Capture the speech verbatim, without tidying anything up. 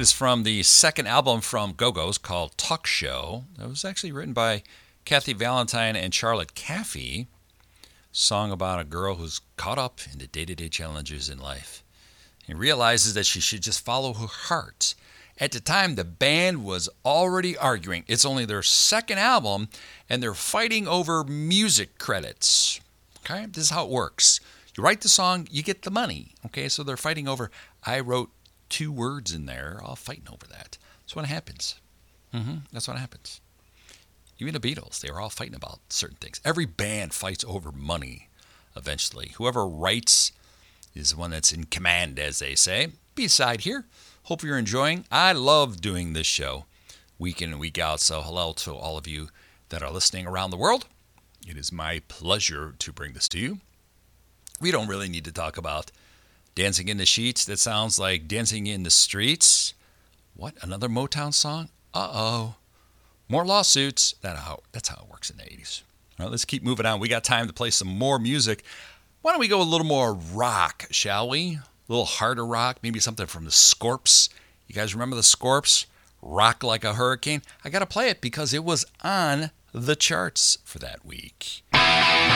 is from the second album from Go-Go's called Talk Show. It was actually written by Kathy Valentine and Charlotte Caffey. Song about a girl who's caught up in the day-to-day challenges in life and realizes that she should just follow her heart. At the time, the band was already arguing. It's only their second album, and they're fighting over music credits. Okay, this is how it works. You write the song, you get the money. Okay, so they're fighting over, I wrote two words in there, all fighting over that. That's what happens. Mm-hmm, that's what happens. Even the Beatles, they were all fighting about certain things. Every band fights over money eventually. Whoever writes is the one that's in command, as they say. B-side here. Hope you're enjoying. I love doing this show week in and week out. So hello to all of you that are listening around the world. It is my pleasure to bring this to you. We don't really need to talk about Dancing in the Sheets. That sounds like Dancing in the Streets. What? Another Motown song? Uh-oh. More lawsuits. That how, that's how it works in the eighties. All right, let's keep moving on. We got time to play some more music. Why don't we go a little more rock, shall we? A little harder rock, maybe something from the Scorps. You guys remember the Scorps? Rock Like a Hurricane. I got to play it because it was on the charts for that week.